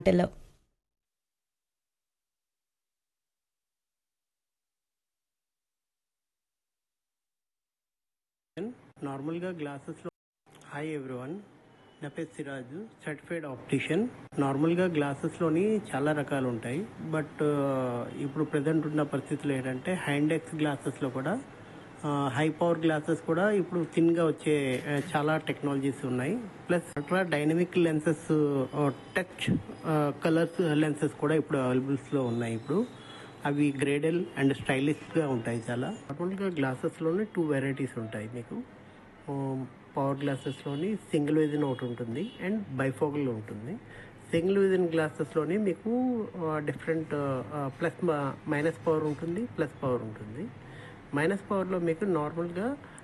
మాటలో. నార్మల్గా గ్లాసెస్లో hi everyone, నా పేరు సిరాజు, సర్టిఫైడ్ ఆప్టిషియన్. నార్మల్గా గ్లాసెస్లోని చాలా రకాలు ఉంటాయి, బట్ ఇప్పుడు ప్రజెంట్ ఉన్న పరిస్థితులు ఏంటంటే హ్యాండెక్స్ గ్లాసెస్లో కూడా హై పవర్ గ్లాసెస్ కూడా ఇప్పుడు థిన్గా వచ్చే చాలా టెక్నాలజీస్ ఉన్నాయి. ప్లస్ అట్లా dynamic lenses, touch colours lenses కూడా ఇప్పుడు అవైలబుల్స్లో ఉన్నాయి. ఇప్పుడు అవి గ్రేడల్ అండ్ స్టైలిష్గా ఉంటాయి చాలా. నార్మల్గా గ్లాసెస్లోనే 2 వెరైటీస్ ఉంటాయి మీకు. పవర్ గ్లాసెస్లోని సింగిల్ విజన్ ఒకటి ఉంటుంది అండ్ బైఫోకల్ ఉంటుంది. సింగిల్ విజన్ గ్లాసెస్లోని మీకు డిఫరెంట్ ప్లస్ మైనస్ పవర్ ఉంటుంది, ప్లస్ పవర్ ఉంటుంది. మైనస్ పవర్లో మీకు నార్మల్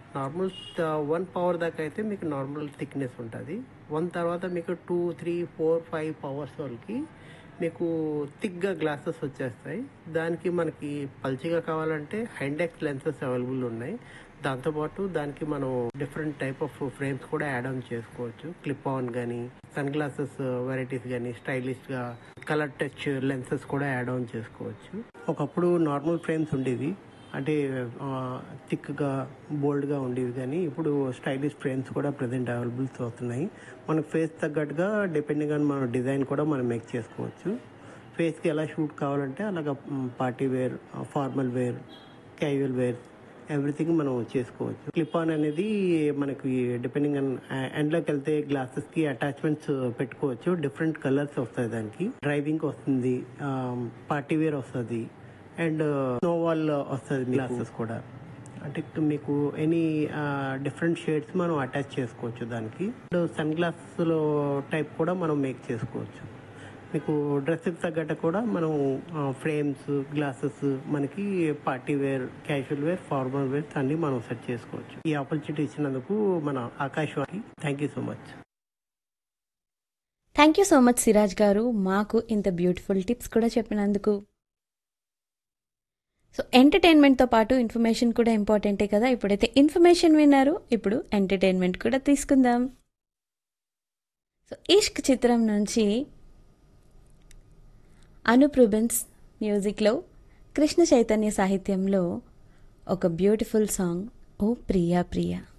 1 పవర్ దాకా అయితే మీకు నార్మల్ థిక్నెస్ ఉంటుంది. 1 తర్వాత మీకు 2, 3, 4, 5 పవర్స్ వరకు మీకు థిక్గా గ్లాసెస్ వచ్చేస్తాయి. దానికి మనకి పల్చిగా కావాలంటే హైండెక్స్ లెన్సెస్ అవైలబుల్ ఉన్నాయి. దాంతోపాటు దానికి మనం డిఫరెంట్ టైప్ ఆఫ్ ఫ్రేమ్స్ కూడా యాడ్ ఆన్ చేసుకోవచ్చు. క్లిప్ ఆన్ కానీ, సన్ గ్లాసెస్ వెరైటీస్ కానీ, స్టైలిష్గా కలర్ టచ్ లెన్సెస్ కూడా యాడ్ ఆన్ చేసుకోవచ్చు. ఒకప్పుడు నార్మల్ ఫ్రేమ్స్ ఉండేవి, అంటే థిక్గా బోల్డ్గా ఉండేవి, కానీ ఇప్పుడు స్టైలిష్ ఫ్రేమ్స్ కూడా ప్రజెంట్ అవైలబుల్స్ అవుతున్నాయి. మనకు ఫేస్ తగ్గట్టుగా డిపెండింగ్ ఆన్ మన డిజైన్ కూడా మనం మేక్ చేసుకోవచ్చు. ఫేస్కి ఎలా షూట్ కావాలంటే అలాగా party wear, formal wear, casual wear everything మనం చేసుకోవచ్చు. క్లిప్ ఆన్ అనేది మనకి డిపెండింగ్ ఆన్ ఎండ్లోకి వెళ్తే గ్లాసెస్కి అటాచ్మెంట్స్ పెట్టుకోవచ్చు. డిఫరెంట్ కలర్స్ వస్తాయి, దానికి డ్రైవింగ్ వస్తుంది, పార్టీ వేర్ వస్తుంది అండ్ స్నోవాల్ వస్తుంది గ్లాసెస్ కూడా. అంటే మీకు ఎనీ డిఫరెంట్ షేడ్స్ మనం అటాచ్ చేసుకోవచ్చు దానికి. సన్ గ్లాసెస్లో టైప్ కూడా మనం మేక్ చేసుకోవచ్చు. మీకు డ్రెస్కి తగ్గట్టు కూడా మనం ఫ్రేమ్స్, గ్లాసెస్ మనకి party wear, casual wear, formal wear అన్నీ మనం సెట్ చేసుకోవచ్చు. ఈ ఆపర్చునిటీ ఇచ్చినందుకు మన Akashvani thank you so much. Thank you so much Siraj గారు, మాకు ఇంత బ్యూటిఫుల్ టిప్స్ కూడా చెప్పినందుకు. సో ఎంటర్టైన్మెంట్తో పాటు ఇన్ఫర్మేషన్ కూడా ఇంపార్టెంటే కదా. ఇప్పుడైతే ఇన్ఫర్మేషన్ విన్నారు, ఇప్పుడు ఎంటర్టైన్మెంట్ కూడా తీసుకుందాం. సో ఇష్క్ చిత్రం నుంచి అనూప్ రూబెన్స్ మ్యూజిక్లో, కృష్ణ చైతన్య సాహిత్యంలో ఒక బ్యూటిఫుల్ సాంగ్, ఓ ప్రియా ప్రియా.